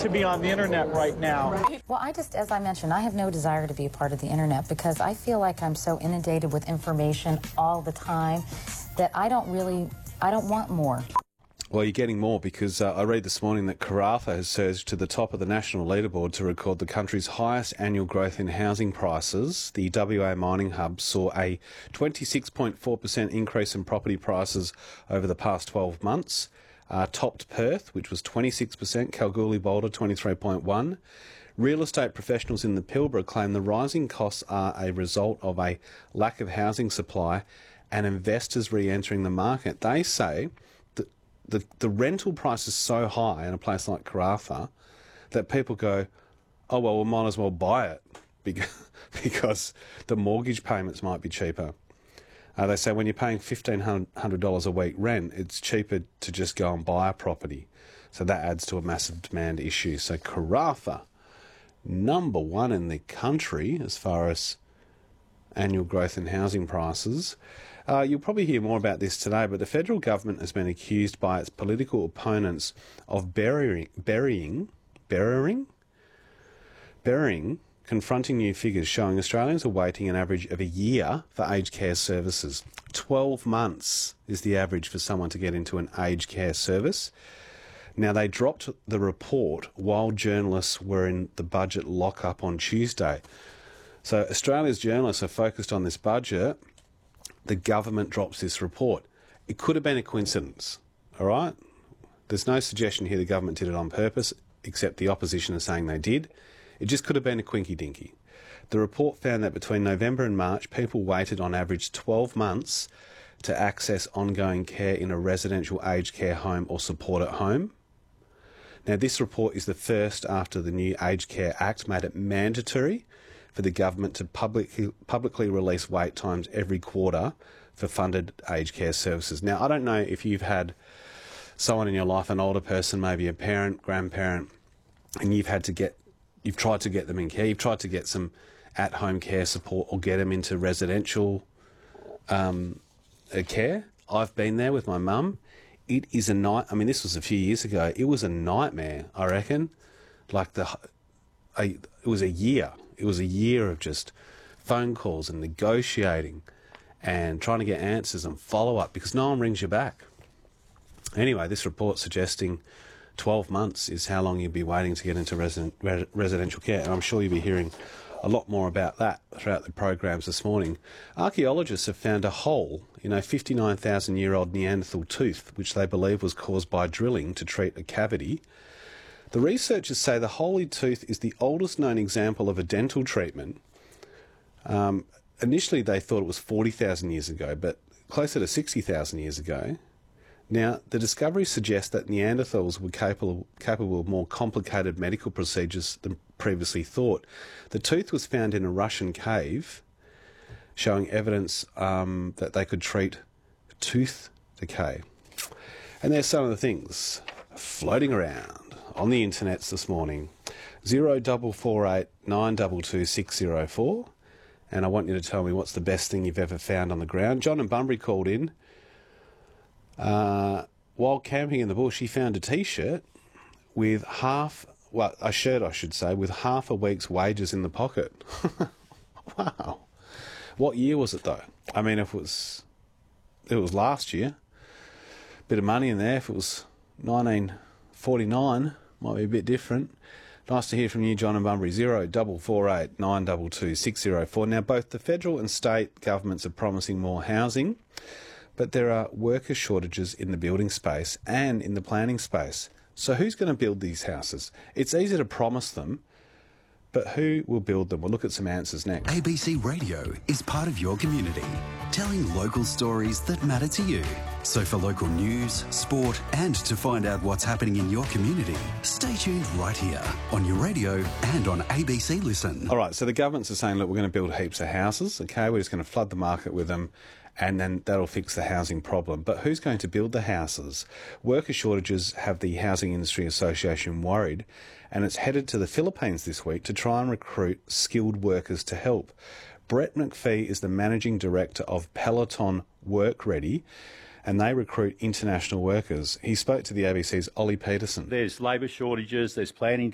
to be on the internet right now. Well, as I mentioned, I have no desire to be a part of the internet because I feel like I'm so inundated with information all the time that I don't want more. Well, you're getting more because I read this morning that Karratha has surged to the top of the national leaderboard to record the country's highest annual growth in housing prices. The WA mining hub saw a 26.4% increase in property prices over the past 12 months. Topped Perth, which was 26%, Kalgoorlie-Boulder 23.1%. Real estate professionals in the Pilbara claim the rising costs are a result of a lack of housing supply and investors re-entering the market. They say the rental price is so high in a place like Karratha that people go, oh, well, we might as well buy it because the mortgage payments might be cheaper. They say when you're paying $1,500 a week rent, it's cheaper to just go and buy a property. So that adds to a massive demand issue. So Karratha, number one in the country as far as annual growth in housing prices. You'll probably hear more about this today, but the federal government has been accused by its political opponents of burying confronting new figures showing Australians are waiting an average of a year for aged care services. 12 months is the average for someone to get into an aged care service. Now, they dropped the report while journalists were in the budget lock-up on Tuesday. So Australia's journalists are focused on this budget. The government drops this report. It could have been a coincidence, all right? There's no suggestion here the government did it on purpose, except the opposition is saying they did. It just could have been a quinky-dinky. The report found that between November and March, people waited on average 12 months to access ongoing care in a residential aged care home or support at home. Now, this report is the first after the new Aged Care Act made it mandatory for the government to publicly release wait times every quarter for funded aged care services. Now, I don't know if you've had someone in your life, an older person, maybe a parent, grandparent, and you've tried to get them in care, you've tried to get some at-home care support or get them into residential care. I've been there with my mum. It is a night. I mean, this was a few years ago. It was a nightmare, I reckon. It was a year. It was a year of just phone calls and negotiating and trying to get answers and follow-up because no one rings you back. Anyway, this report suggesting 12 months is how long you'd be waiting to get into residential care, and I'm sure you'll be hearing a lot more about that throughout the programs this morning. Archaeologists have found a hole in a 59,000-year-old Neanderthal tooth, which they believe was caused by drilling to treat a cavity. The researchers say the holy tooth is the oldest known example of a dental treatment. Initially, they thought it was 40,000 years ago, but closer to 60,000 years ago. Now, the discovery suggests that Neanderthals were capable of more complicated medical procedures than previously thought. The tooth was found in a Russian cave, showing evidence that they could treat tooth decay. And there's some of the things floating around on the internets this morning. 0448 922 604. And I want you to tell me what's the best thing you've ever found on the ground. John in Bunbury called in. While camping in the bush, he found a T-shirt with a shirt, I should say, with half a week's wages in the pocket. Wow. What year was it, though? I mean, if it was last year, bit of money in there. If it was 1949, might be a bit different. Nice to hear from you, John and Bunbury. 0448 922 604. Now, both the federal and state governments are promising more housing, but there are worker shortages in the building space and in the planning space. So who's going to build these houses? It's easy to promise them, but who will build them? We'll look at some answers next. ABC Radio is part of your community, telling local stories that matter to you. So for local news, sport, and to find out what's happening in your community, stay tuned right here on your radio and on ABC Listen. All right, so the governments are saying, look, we're going to build heaps of houses, okay? We're just going to flood the market with them, and then that'll fix the housing problem. But who's going to build the houses? Worker shortages have the Housing Industry Association worried, and it's headed to the Philippines this week to try and recruit skilled workers to help. Brett McPhee is the Managing Director of Peloton Work Ready, and they recruit international workers. He spoke to the ABC's Ollie Peterson. There's labour shortages, there's planning